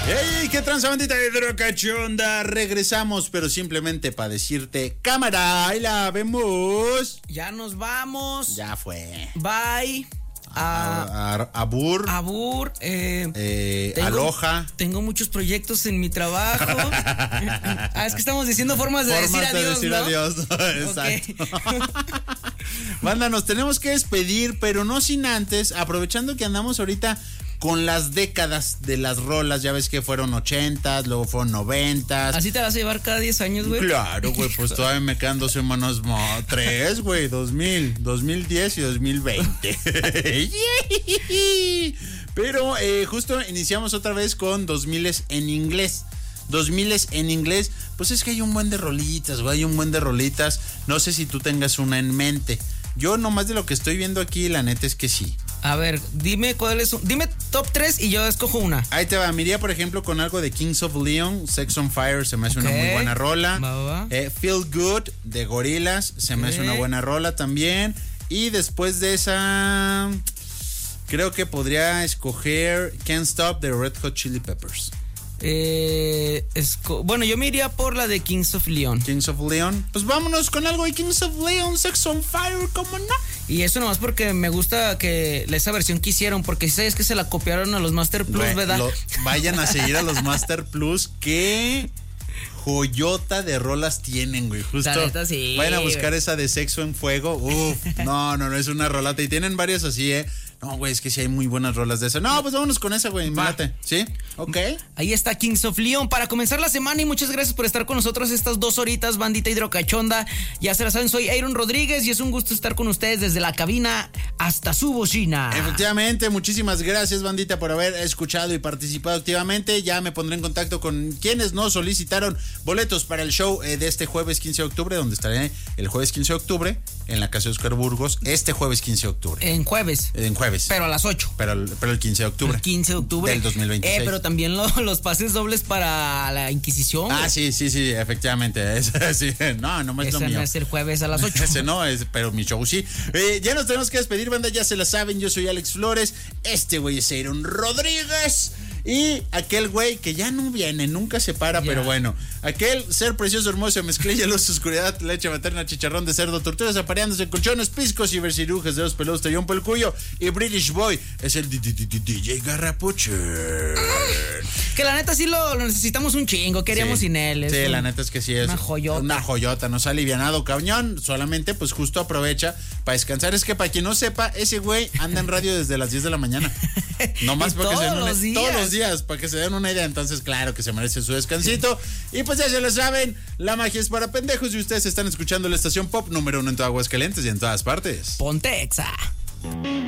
¡Ey! ¿Qué tranza, bandita hidrocachonda? Regresamos, pero simplemente para decirte, cámara, ahí la vemos. Ya nos vamos. Ya fue. Bye. Abur. Aloha. Tengo muchos proyectos en mi trabajo. Es que estamos diciendo formas de decir adiós, ¿no? Exacto. Banda, nos tenemos que despedir, pero no sin antes, aprovechando que andamos ahorita con las décadas de las rolas. Ya ves que fueron 80s, luego fueron 90s. ¿Así te vas a llevar cada 10 años, güey? Claro, güey, pues todavía me quedan 2 semanas más. 3, güey, 2010 y 2020. Pero justo iniciamos otra vez con 2000s en inglés. 2000s en inglés, pues es que hay un buen de rolitas, güey, hay un buen de rolitas. No sé si tú tengas una en mente. Yo nomás de lo que estoy viendo aquí, la neta es que sí. A ver, dime dime top 3 y yo escojo una. Ahí te va, miría por ejemplo con algo de Kings of Leon, Sex on Fire, se me hace una muy buena rola. Feel Good de Gorillaz, se me hace una buena rola también. Y después de esa, creo que podría escoger Can't Stop de Red Hot Chili Peppers. Bueno, yo me iría por la de Kings of Leon. Kings of Leon. Pues vámonos con algo de Kings of Leon, Sex on Fire, ¿cómo no? Y eso nomás porque me gusta que esa versión que hicieron, porque si sabes que se la copiaron a los Master Plus, ¿verdad? Vayan a seguir a los Master Plus, que joyota de rolas tienen, güey. Justo. Neta, sí, vayan a buscar esa de Sexo en Fuego. No, es una rolata. Y tienen varias así, No, güey, es que sí hay muy buenas rolas de esa. No, pues vámonos con esa, güey. Mírate. ¿Sí? Ok. Ahí está Kings of Leon para comenzar la semana, y muchas gracias por estar con nosotros estas 2 horitas, bandita hidrocachonda. Ya se la saben, soy Aaron Rodríguez y es un gusto estar con ustedes desde la cabina hasta su bocina. Efectivamente, muchísimas gracias, bandita, por haber escuchado y participado activamente. Ya me pondré en contacto con quienes nos solicitaron boletos para el show de este jueves 15 de octubre, donde estaré el jueves 15 de octubre en la casa de Oscar Burgos, este jueves 15 de octubre. En jueves. Pero a las 8. Pero el 15 de octubre. El 15 de octubre. Del 2026. Pero también los pases dobles para la Inquisición. Sí, efectivamente. Sí. No es lo mío. No es el jueves a las 8. Ese no, pero mi show sí. Ya nos tenemos que despedir, banda, ya se la saben. Yo soy Alex Flores. Este güey es Aaron Rodríguez. Y aquel güey que ya no viene, nunca se para, pero bueno. Aquel ser precioso, hermoso, mezclilla, luz, oscuridad, leche materna, chicharrón de cerdo, tortugas apareándose, colchones, piscos, cibercirujas, dedos peludos, tallón por el cuyo. Y British Boy es el DJ Garrapuche. Que la neta sí lo necesitamos un chingo, queríamos sin él. Sí, la neta es que sí es. Una joyota, nos ha alivianado cañón. Solamente pues justo aprovecha para descansar. Es que para quien no sepa, ese güey anda en radio desde las 10 de la mañana. No más para que se den todos los días, para que se den una idea. Entonces, claro que se merece su descansito. Y pues ya se lo saben, la magia es para pendejos. Y ustedes están escuchando la estación pop número 1 en toda Aguascalientes y en todas partes. Ponte Exa.